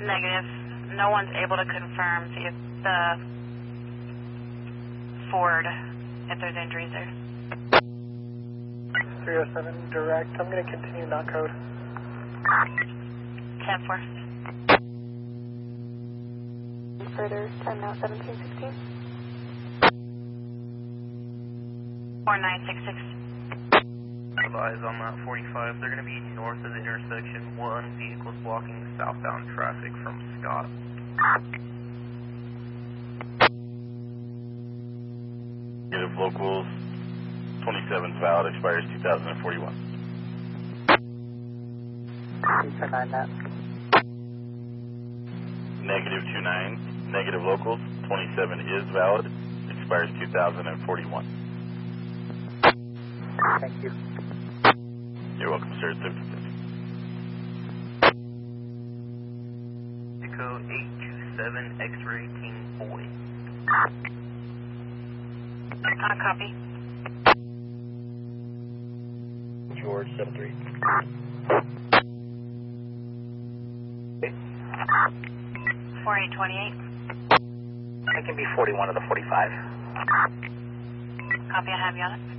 Negative. No one's able to confirm the Ford if there's injuries there. 307 direct. I'm going to continue not code. 10-4. Further, time now 1716. 4966. Advise on that 45. They're going to be north of the intersection. One vehicle's blocking southbound traffic from Scott. Negative locals. 27's valid. Expires 2041. 249 that. Negative 29. Negative locals. 27 is valid. Expires 2041. Thank you. You're welcome, sir. It's 50-50. Echo 827 X-ray Team Boy. Copy. George 73. 4828. I can be 41 of the 45. Copy, I have you on it.